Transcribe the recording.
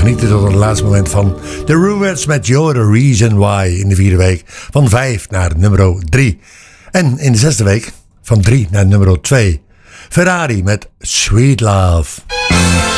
genieten tot het laatste moment van The Rumours met You're the Reason Why in de 4e week van 5 naar nummer 3. En in de 6e week van 3 naar nummer 2. Ferrari met Sweet Love.